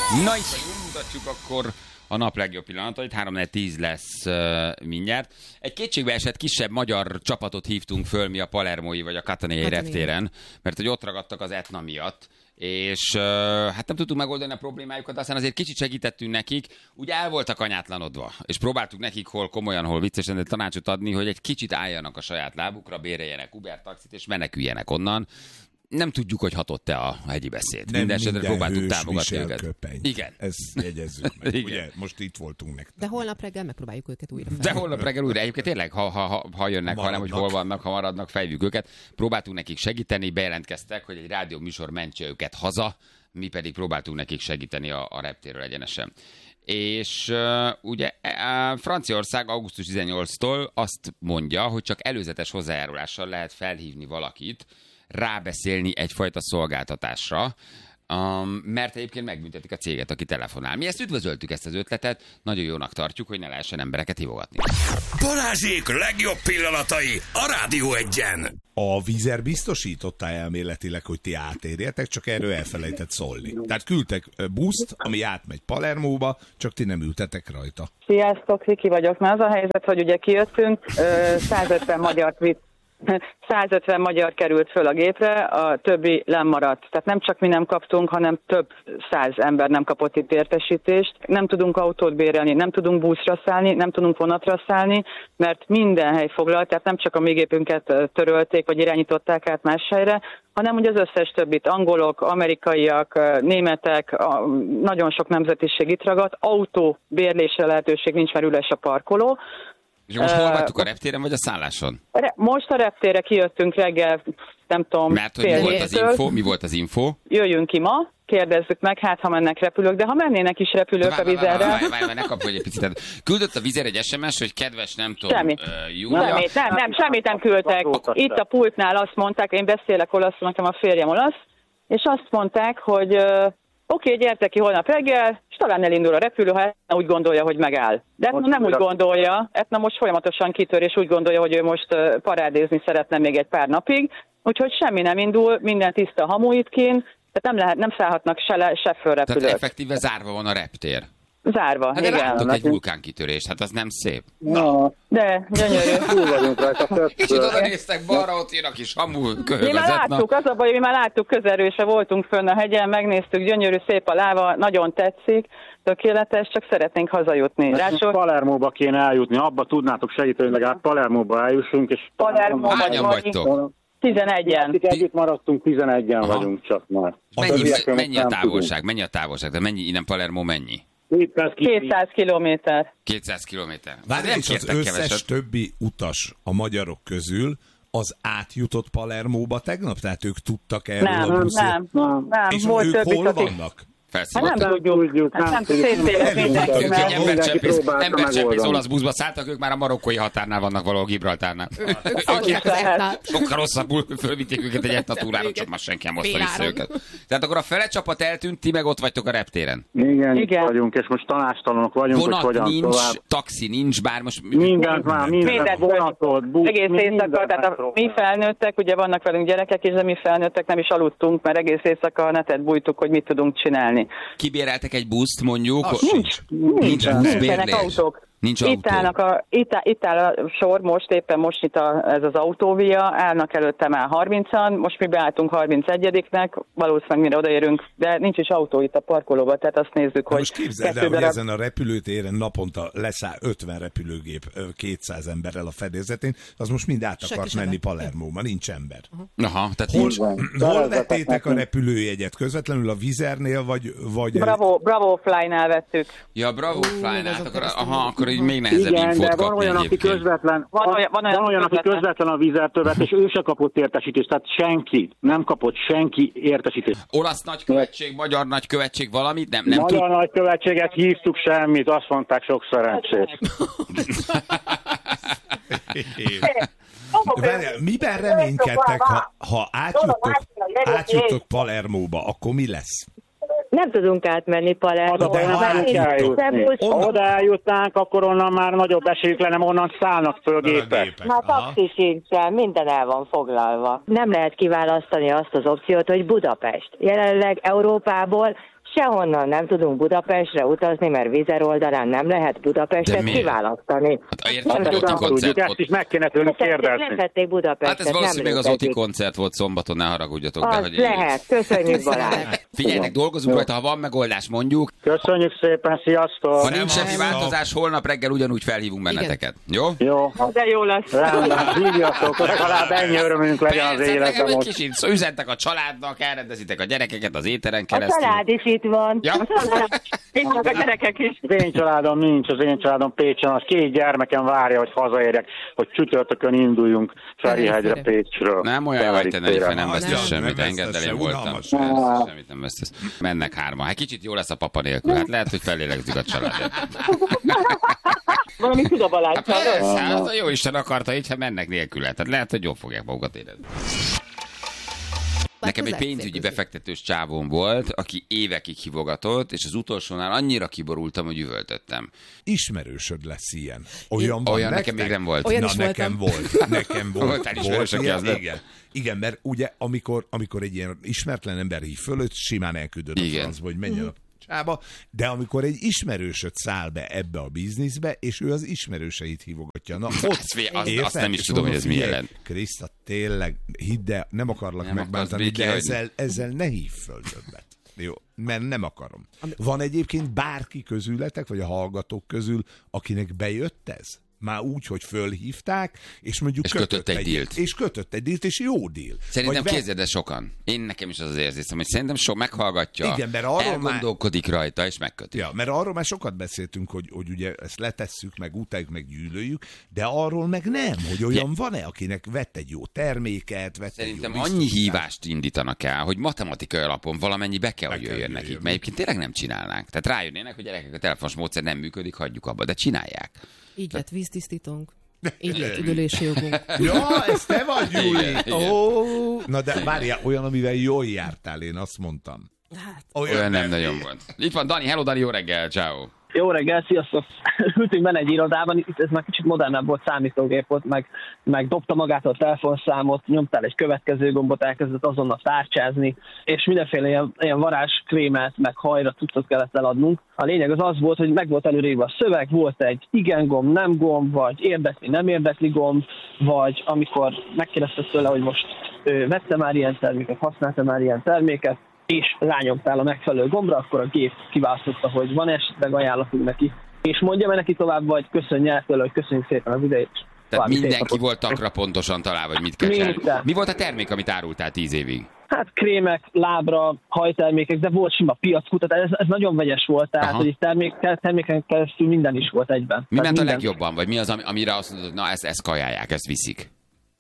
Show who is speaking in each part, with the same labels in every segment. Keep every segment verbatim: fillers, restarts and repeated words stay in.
Speaker 1: Na itt vagyunk, mutatjuk akkor a nap legjobb pillanatait. három négy tíz lesz uh, mindjárt. Egy kétségbe esett kisebb magyar csapatot hívtunk föl mi a palermói vagy a katanai reptéren, mert hogy ott ragadtak az Etna miatt, és uh, hát nem tudtuk megoldani a problémájukat, aztán azért kicsit segítettünk nekik, úgy el voltak anyátlanodva, és próbáltuk nekik hol komolyan, hol viccesen, de tanácsot adni, hogy egy kicsit álljanak a saját lábukra, béreljenek Uber taxit, és meneküljenek onnan. Nem tudjuk, hogy hatott-e a hegyi beszéd.
Speaker 2: Nem
Speaker 1: Mindenesetre próbáltuk támogatni
Speaker 2: őket.
Speaker 1: Köpenyt. Igen.
Speaker 2: Ezt jegyezzük meg. Ugye, most itt voltunk nektek.
Speaker 3: De holnap reggel megpróbáljuk őket újra fel.
Speaker 1: De holnap reggel újra. Egyébként tényleg, ha, ha, ha, ha jönnek, maradnak. Hanem, hogy hol vannak, ha maradnak, fejvük őket. Próbáltunk nekik segíteni, bejelentkeztek, hogy egy rádió műsor mentse őket haza, mi pedig próbáltunk nekik segíteni a, a reptérről egyenesen. És uh, ugye uh, Franciaország augusztus tizennyolcadikától azt mondja, hogy csak előzetes hozzájárulással lehet felhívni valakit, rábeszélni egyfajta szolgáltatásra, um, mert egyébként megbüntetik a céget, aki telefonál. Mi ezt üdvözöltük, ezt az ötletet, nagyon jónak tartjuk, hogy ne lehessen embereket hívogatni.
Speaker 4: Balázsék legjobb pillanatai a Rádió Egyen.
Speaker 2: A Vizer biztosította elméletileg, hogy ti átérjetek, csak erről elfelejtett szólni. Tehát küldtek buszt, ami átmegy Palermóba, csak ti nem ültetek rajta.
Speaker 5: Sziasztok, Viki vagyok. Na az a helyzet, hogy ugye kijöttünk, százötven magyar vitt. százötven magyar került föl a gépre, a többi lemaradt. Tehát nem csak mi nem kaptunk, hanem több száz ember nem kapott itt értesítést. Nem tudunk autót bérelni, nem tudunk buszra szállni, nem tudunk vonatra szállni, mert minden hely foglalt, tehát nem csak a mi gépünket törölték, vagy irányították át más helyre, hanem ugye az összes többit, angolok, amerikaiak, németek, nagyon sok nemzetiség itt ragadt, autó bérlésre lehetőség nincs, mert üres a parkoló.
Speaker 1: És most hol vagytok, a reptéren vagy a szálláson?
Speaker 5: Most a reptérre kijöttünk reggel, nem tudom,
Speaker 1: mert hogy mi volt az info? Mi volt az info?
Speaker 5: Jöjjünk ki ma, kérdezzük meg, hát ha mennek repülők, de ha mennének is repülők várj, a Vizerre...
Speaker 1: Várj, várj, várj, ne kapj egy picit. Küldött a Vizer egy es em es, hogy kedves, nem tudom,
Speaker 5: Semmi.
Speaker 1: Uh, Júlia...
Speaker 5: Semmit, nem, nem, semmit nem küldtek. Itt a pultnál azt mondták, én beszélek olaszul, nekem a férjem olasz, és azt mondták, hogy... Uh, Oké, okay, gyertek ki holnap reggel, és talán elindul a repülő, ha Etna úgy gondolja, hogy megáll. De Etna nem úgy gondolja, Etna most folyamatosan kitör, és úgy gondolja, hogy ő most parádézni szeretne még egy pár napig, úgyhogy semmi nem indul, minden tiszta hamu itt kint, tehát nem, lehet, nem szállhatnak se le, se föl repülők.
Speaker 1: Tehát effektíve zárva van a reptér.
Speaker 5: Zárva,
Speaker 1: hát
Speaker 5: igen.
Speaker 1: Láttok egy vulkánkitörést, hát az nem szép.
Speaker 5: No. De, gyönyörű.
Speaker 6: Túl vagyunk rajta.
Speaker 1: És oda néztek balra, ott jön a kis hamu köhög.
Speaker 5: Mi már láttuk, az a baj, mi már láttuk közelről, se voltunk fönn a hegyen, megnéztük, gyönyörű, szép a láva, nagyon tetszik, tökéletes, csak szeretnénk hazajutni.
Speaker 6: Rácsol... Palermóba kéne eljutni, abba tudnátok segíteni, hogy legalább Palermóba eljussunk, és...
Speaker 5: Palermóba
Speaker 1: hányan vagytok?
Speaker 5: tizenegyen.
Speaker 6: Akik együtt maradtunk, tizenegyen Aha. vagyunk csak már.
Speaker 1: Mennyi, mennyi a távolság? Mennyi a távolság? De mennyi innen Palermo mennyi?
Speaker 5: kétszáz kilométer.
Speaker 1: kétszáz kilométer.
Speaker 2: Várj, és az összes keveset. Többi utas a magyarok közül az átjutott Palermóba tegnap? Tehát ők tudtak erről
Speaker 5: nem,
Speaker 2: a buszról?
Speaker 5: Nem, nem, nem.
Speaker 2: És
Speaker 5: Volt
Speaker 2: ők hol
Speaker 5: akik...
Speaker 2: vannak?
Speaker 5: Hát nem tudjuk, nem tudjuk.
Speaker 1: Embercsempész olasz buszba szálltak, ők már a marokkói határnál vannak valahol Gibraltárnál. Sokkal rosszabbul fölvitték őket egy Etna túrára, csak már senki nem hozta vissza őket. Tehát akkor a fele csapat eltűnt, ti meg ott vagytok a reptéren.
Speaker 6: Igen, Igen. vagyunk, és most tanástalanok vagyunk,
Speaker 1: vonat
Speaker 6: hogy hogyan
Speaker 1: nincs,
Speaker 6: tovább.
Speaker 1: Taxi nincs, bár most...
Speaker 6: Mindent már, mindent, vonatot, busz,
Speaker 5: egész éjszaka, tehát a, mi felnőttek, ugye vannak velünk gyerekek is, de mi felnőttek nem is aludtunk, mert egész éjszaka a netet bújtuk, hogy mit tudunk csinálni.
Speaker 1: Kibéreltek egy buszt, mondjuk?
Speaker 2: Ah,
Speaker 5: nincs.
Speaker 1: Nincs, nincs
Speaker 5: nincsenek autók.
Speaker 1: Nincs
Speaker 5: itt,
Speaker 1: autó.
Speaker 5: Állnak a, itt, áll, itt áll a sor, most éppen most itt a, ez az autóvia, állnak előtte már harmincan, most mi beálltunk harmincegyediknek, valószínűleg mire odaérünk, de nincs is autó itt a parkolóban, tehát azt nézzük,
Speaker 2: de
Speaker 5: hogy...
Speaker 2: Most képzeld el, hogy ezen a repülőtéren naponta leszáll ötven repülőgép kétszáz emberrel a fedezetén, az most mind át akart menni Palermóba, nincs ember.
Speaker 1: Uh-huh. Aha, tehát
Speaker 2: hol, hol vettétek a repülőjegyet? Közvetlenül a Vizernél, vagy... vagy
Speaker 5: Bravo, Bravo Fly-nál vettük.
Speaker 1: Ja, Bravo Fly-nál, akkor, aha, akkor így még nehezebb
Speaker 6: Igen,
Speaker 1: infót
Speaker 6: de van
Speaker 1: kapni
Speaker 6: olyan, aki közvetlen,
Speaker 5: van olyan, van olyan,
Speaker 6: van olyan aki közvetlen a Vizertől vett, és ő se kapott értesítést, tehát senki, nem kapott senki értesítést.
Speaker 1: Olasz nagykövetség, magyar nagykövetség, valamit? Nem, nem
Speaker 6: magyar
Speaker 1: tud...
Speaker 6: nagykövetséget hívtuk, semmit, azt mondták, sok szerencsét.
Speaker 2: Várjál, miben reménykedtek, ha, ha átjuttok, átjuttok Palermóba, akkor mi lesz?
Speaker 7: Nem tudunk átmenni Palermóba.
Speaker 6: Ha oda eljutnánk, akkor onnan már nagyobb esélyük lenne, onnan szállnak föl gépek.
Speaker 7: Már taxi sincsen, minden el van foglalva. Nem lehet kiválasztani azt az opciót, hogy Budapest. Jelenleg Európából Sehonnan nem tudunk Budapestre utazni, mert Vizer oldalán nem lehet Budapestet kiválasztani.
Speaker 1: Hát értem, hogy Oti koncert
Speaker 6: ezt is meg kéne tőlünk kérdezni.
Speaker 7: Nem tették Budapestet.
Speaker 1: Hát ez valószínűleg az Oti koncert volt szombaton, ne haragudjatok be,
Speaker 7: az
Speaker 1: hogy...
Speaker 7: lehet, köszönjük Balázs.
Speaker 1: Figyeljenek, dolgozunk rajta, ha van megoldás, mondjuk.
Speaker 6: Köszönjük szépen, sziasztok!
Speaker 1: Ha nincs semmi változás, holnap reggel ugyanúgy felhívunk benneteket. Jó?
Speaker 6: Jó.
Speaker 5: De jó lesz.
Speaker 6: Rendben, hívjatok, legalább ennyi örömünk legyen az
Speaker 1: Persze,
Speaker 6: életem.
Speaker 1: egy kicsit üzentek a családnak, elrendezitek a gyerekeket az éteren
Speaker 7: A
Speaker 1: keresztül.
Speaker 7: család is itt van.
Speaker 1: Ja.
Speaker 5: Itt vannak a gyerekek is.
Speaker 6: Az én családom nincs, az én családom Pécsen, az két gyermekem várja, hogy hazaérjek, hogy csütörtökön induljunk Ferihegyre Pécsről.
Speaker 1: Nem olyan vagy, te Tenerife, nem vesztesz
Speaker 2: Nem,
Speaker 1: semmit,
Speaker 2: nem
Speaker 1: engedd el,
Speaker 2: vesztesz
Speaker 1: én
Speaker 2: se,
Speaker 1: voltam.
Speaker 2: unalmas.
Speaker 1: Persze, Semmit nem vesztesz. Mennek hárman. Hát kicsit jó lesz a papa nélkül. Hát lehet, hogy felélegzik a családot.
Speaker 5: Valami tud a Balázs.
Speaker 1: Hát persze, hát a jó Isten akarta így, ha mennek nélküle. Tehát lehet, hogy jól fogják magukat érezni. Nekem egy pénzügyi befektetős csávóm volt, aki évekig hívogatott, és az utolsónál annyira kiborultam, hogy üvöltöttem.
Speaker 2: Ismerősöd lesz ilyen. Olyan van
Speaker 1: Olyan
Speaker 2: nektek?
Speaker 1: nekem még nem volt.
Speaker 3: Olyan
Speaker 2: Na,
Speaker 3: is
Speaker 2: nekem
Speaker 3: voltam.
Speaker 2: volt. Nekem volt.
Speaker 1: Voltál ismerős, aki
Speaker 2: ilyen,
Speaker 1: az lett?
Speaker 2: igen. Igen, mert ugye amikor, amikor egy ilyen ismeretlen ember hív fölött, simán elküldöd a
Speaker 1: Igen.
Speaker 2: francba, hogy menjen a csába, de amikor egy ismerősöd száll be ebbe a bizniszbe, és ő az ismerőseit hívogatja. Na, ott,
Speaker 1: Azt, fi- azt,
Speaker 2: érted?
Speaker 1: azt nem is
Speaker 2: És
Speaker 1: tudom, hogy
Speaker 2: mondom,
Speaker 1: ez mi
Speaker 2: figyelj,
Speaker 1: jelent.
Speaker 2: Kriszta, tényleg, hidd el, nem akarlak
Speaker 1: Nem
Speaker 2: megbántani,
Speaker 1: akarsz
Speaker 2: de
Speaker 1: békihagyni?
Speaker 2: ezzel, ezzel ne hív föl többet. Jó, mert nem akarom. Van egyébként bárki közületek, vagy a hallgatók közül, akinek bejött ez? Már úgy, hogy fölhívták, és mondjuk
Speaker 1: És kötött egy dílt.
Speaker 2: És kötött egy dílt, és jó díl.
Speaker 1: Szerintem
Speaker 2: Vagy ve-
Speaker 1: képzeld el sokan. Én nekem is az az érzésem, hogy szerintem sok meghallgatja,
Speaker 2: Igen, mert arról
Speaker 1: elgondolkodik rajta, és megköti.
Speaker 2: Ja, mert arról már sokat beszéltünk, hogy, hogy ugye ezt letesszük, meg utáljuk, meg gyűlöljük, de arról meg nem, hogy olyan van-e, akinek vett egy jó terméket, vett
Speaker 1: Szerintem
Speaker 2: egy jó
Speaker 1: annyi
Speaker 2: biztosítást.
Speaker 1: hívást indítanak el, hogy matematikai alapon valamennyi be kell,
Speaker 2: Be
Speaker 1: hogy
Speaker 2: kell
Speaker 1: jöjjön
Speaker 2: jöjjön.
Speaker 1: nekik. Mert egyébként tényleg nem csinálnánk. Tehát rájönnének, hogy gyerekek, a telefonos módszer nem működik, hagyjuk abba, de csinálják.
Speaker 3: Így lett víztisztítónk. Így lett üdülési jogunk.
Speaker 2: Ja, ez te vagy, Gyuri!
Speaker 1: Igen, igen.
Speaker 2: Ó, na de várjál, olyan, amivel jól jártál, én azt mondtam.
Speaker 3: Hát,
Speaker 1: Olyan nem nagyon volt. Itt van Dani, hello Dani, jó reggel, ciao.
Speaker 8: Jó reggel, sziasztok! Ültünk benne egy irodában, itt ez már kicsit modernebb volt, számítógép volt, meg, meg dobta magától a telefonszámot, nyomtál egy következő gombot, elkezdett azonnal tárcsázni, és mindenféle ilyen, ilyen varázskrémet, meg hajra cuccot kellett eladnunk. A lényeg az az volt, hogy meg volt előrébb a szöveg, volt egy igen gomb, nem gomb, vagy érdekli, nem érdekli gomb, vagy amikor megkérdezte tőle, hogy most ő vette már ilyen terméket, használta már ilyen terméket, és rányomtál a megfelelő gombra, akkor a gép kiválasztotta, hogy van esetleg ajánlatunk neki. És mondja neki tovább, vagy köszönje el tőle, hogy köszönjük szépen az idejét.
Speaker 1: Tehát
Speaker 8: Valami szép
Speaker 1: mindenki
Speaker 8: napot.
Speaker 1: volt takra pontosan találva, hogy mit kell csinálni.
Speaker 8: Minden.
Speaker 1: Mi volt a termék, amit árultál tíz évig?
Speaker 8: Hát krémek, lábra, hajtermékek, de volt sima piackutatás, ez, ez nagyon vegyes volt, tehát
Speaker 1: Aha.
Speaker 8: hogy egy termék, terméken keresztül minden is volt egyben.
Speaker 1: Mi
Speaker 8: Tehát
Speaker 1: ment a
Speaker 8: minden.
Speaker 1: legjobban, vagy mi az, ami- amire azt mondod, hogy na ezt, ezt kajálják, ezt viszik?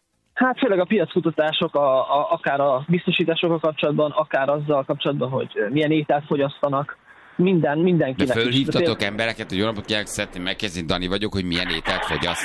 Speaker 8: Hát főleg a piackutatások, a, a, akár a biztosításokkal kapcsolatban, akár azzal kapcsolatban, hogy milyen ételt fogyasztanak, minden,
Speaker 1: De
Speaker 8: mindenkinek. is.
Speaker 1: fölhívtatok
Speaker 8: De
Speaker 1: embereket, hogy jó napot kívánok, szeretném megkérdezni, Dani vagyok, hogy milyen ételt fogyaszt.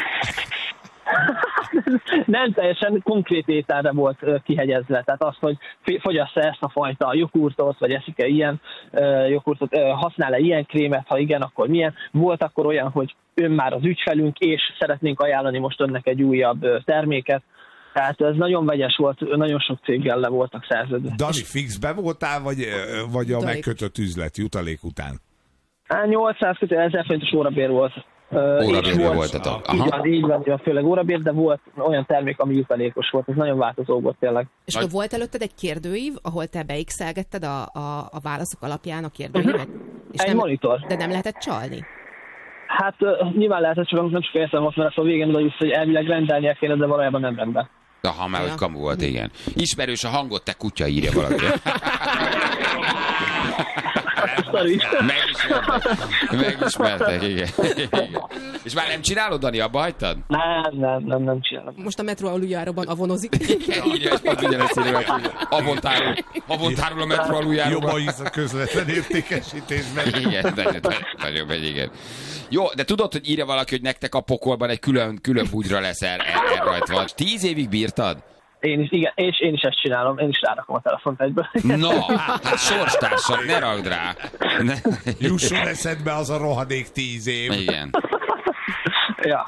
Speaker 8: Nem teljesen konkrét ételre volt ö, kihegyezve, tehát az, hogy fi- fogyasz-e ezt a fajta joghurtot, vagy eszik-e ilyen ö, joghurtot, ö, használ-e ilyen krémet, ha igen, akkor milyen. Volt akkor olyan, hogy ön már az ügyfelünk, és szeretnénk ajánlani most önnek egy újabb ö, terméket. Tehát ez nagyon vegyes volt, nagyon sok céggel le voltak szerződve.
Speaker 2: Dani, fixbe voltál, vagy, vagy a
Speaker 3: Jutalék.
Speaker 2: megkötött üzlet jutalék után?
Speaker 8: Hát nyolcszáz ezer forintos órabér volt. Ö, és
Speaker 1: Órabérről voltatok.
Speaker 8: Így
Speaker 1: Aha.
Speaker 8: van, így van, így van, főleg órabér, de volt olyan termék, ami jutalékos volt. Ez nagyon változó volt tényleg.
Speaker 3: és akkor volt előtted egy kérdőív, ahol te beixelgetted a, a, a válaszok alapján a kérdőívet? És
Speaker 8: Egy
Speaker 3: nem,
Speaker 8: monitor.
Speaker 3: De nem lehetett csalni?
Speaker 8: Hát uh, nyilván lehetett, csak nem csak értem azt, mert a végén oda jussz, hogy elvileg rendelnie kéne, de valójában nem rendel.
Speaker 1: Aha, már
Speaker 3: Ja.
Speaker 1: hogy kamu volt, igen. Ismerős a hangot, te kutya, írja valaki.
Speaker 8: Sorry.
Speaker 1: Megismertek. Megismertek, igen. igen. És már nem csinálod, Dani, abba hagytad?
Speaker 8: Nem, nem, nem, nem csinálom.
Speaker 3: Most a metró aluljáróban avonozik.
Speaker 1: Igen, így és pont ugyanezt írja, avontárul, avontárul a metró
Speaker 2: Jobb
Speaker 1: aluljáróba.
Speaker 2: a hisz a közvetlen értékesítésben.
Speaker 1: Igen, nagyon, nagyon megy, igen. Jó, de tudod, hogy írja valaki, hogy nektek a pokolban egy külön, külön bugyra lesz el, el, el rajta. Tíz évig bírtad?
Speaker 8: Én is, igen, és én is ezt csinálom, én is rárakom a telefont egyből.
Speaker 1: Na, hát sorstársak, ne ragd rá. Ne.
Speaker 2: Jusson eszedbe az a rohadék tíz év.
Speaker 1: Igen.
Speaker 8: Ja.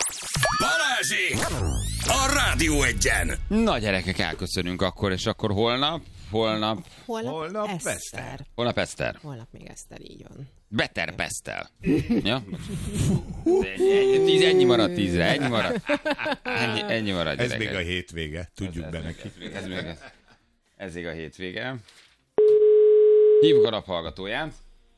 Speaker 4: Balázsék! A Rádió Egyen!
Speaker 1: Na gyerekek, elköszönünk akkor, és akkor holnap, holnap...
Speaker 3: Holnap,
Speaker 2: Holnap
Speaker 3: Eszter.
Speaker 2: Eszter.
Speaker 1: Holnap Eszter.
Speaker 3: Holnap még Eszter, így van.
Speaker 1: Better Pestel. Ja? Ennyi, tíz, ennyi maradt tízre, ennyi maradt. Ennyi, ennyi maradt.
Speaker 2: Ez
Speaker 1: gyerekek.
Speaker 2: még a hétvége, tudjuk
Speaker 1: ez,
Speaker 2: be
Speaker 1: ez
Speaker 2: neki.
Speaker 1: Még, ez, még, ez, ez még a hétvége. Hívjuk a naphallgatóját.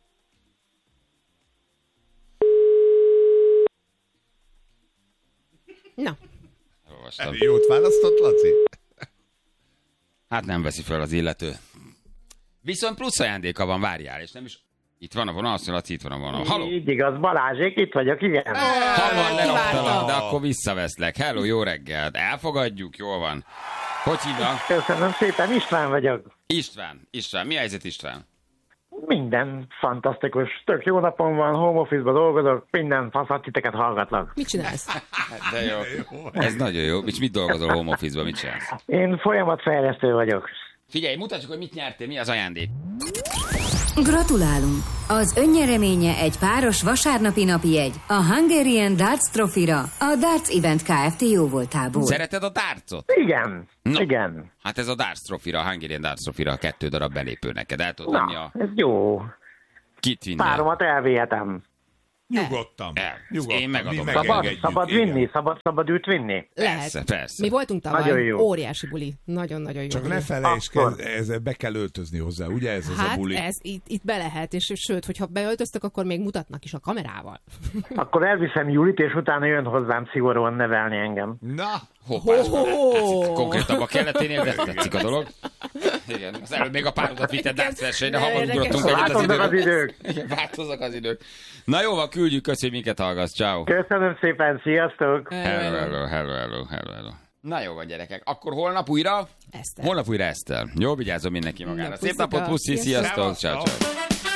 Speaker 3: Na.
Speaker 1: Elolvastam.
Speaker 2: Jót választott, Laci?
Speaker 1: Hát nem veszi fel az illető. Viszont plusz ajándéka van, várjál, és nem is... Itt van a vonal, azt mondja, Laci, itt van a vonal. Haló!
Speaker 9: Így igaz, Balázsék, itt vagyok, igen.
Speaker 1: Hamar leraktalak, de akkor visszaveszlek. Hello, jó reggelt. Elfogadjuk, jól van. Hogy hívnak?
Speaker 9: Köszönöm szépen, István vagyok.
Speaker 1: István, István. Mi a helyzet, István?
Speaker 9: Minden fantasztikus, tök jó napom van, home office-ba dolgozok, minden faszat titeket hallgatlak.
Speaker 3: Mit csinálsz?
Speaker 1: De jó. Ez nagyon jó. És mit dolgozol home office-ban, mit csinálsz?
Speaker 9: Én folyamatfejlesztő vagyok.
Speaker 1: Figyelj, mutassuk, hogy mit nyertél, mi az ajándék.
Speaker 10: Gratulálunk! Az önnyereménye egy páros vasárnapi napi jegy a Hungarian Darts Trophy-ra a Darts Event Kft. Jóvoltából.
Speaker 1: Szereted a dartsot?
Speaker 9: Igen,
Speaker 1: no.
Speaker 9: igen.
Speaker 1: Hát ez a Darts Trophy-ra, a Hungarian Darts Trophy-ra a kettő darab belépő neked. El tudod
Speaker 9: Na,
Speaker 1: venni a...
Speaker 9: ez jó.
Speaker 1: Kit vinni?
Speaker 9: Páromat elvihetem.
Speaker 2: Nyugodtan.
Speaker 1: El.
Speaker 2: Nyugodtan.
Speaker 1: Én megadom.
Speaker 2: Mi
Speaker 9: Szabad,
Speaker 2: megengedjük,
Speaker 9: szabad
Speaker 2: igen.
Speaker 9: vinni, szabad, szabad őt vinni.
Speaker 1: Persze,
Speaker 3: Lehet.
Speaker 1: persze.
Speaker 3: Mi voltunk tavaly,
Speaker 9: Nagyon jó.
Speaker 3: óriási buli. Nagyon-nagyon jó.
Speaker 2: Csak
Speaker 3: buli.
Speaker 2: ne felejtsd,
Speaker 9: Akkor-
Speaker 2: kell, ezzel be kell öltözni hozzá, ugye ez az
Speaker 3: Hát
Speaker 2: a buli?
Speaker 3: ez itt, itt be lehet, és sőt, hogyha beöltöztök, akkor még mutatnak is a kamerával.
Speaker 9: Akkor elviszem Julit, és utána jön hozzám szigorúan nevelni engem.
Speaker 2: Na,
Speaker 1: Hoppá, ez már picit konkrétabb a kelleténél, de tetszik a dolog. Igen, az előbb még a párodat vitted darts versenyre, hamar ugrottunk egyet az
Speaker 9: Változnak az
Speaker 1: idők.
Speaker 9: idők.
Speaker 1: Igen, változnak az idők. Na jó, van, küldjük, köszönjük, minket hallgatsz. Ciao.
Speaker 9: Köszönöm szépen, sziasztok!
Speaker 1: Hello, hello, hello, hello, hello, hello. Na jó van, gyerekek. Akkor holnap újra?
Speaker 3: Eszter.
Speaker 1: Holnap újra Eszter. Jó, vigyázzon mindenki magára.
Speaker 3: Na,
Speaker 1: Szép
Speaker 3: puszika.
Speaker 1: napot, puszi, sziasztok.
Speaker 2: Sziasztok.
Speaker 1: Ciao, ciao.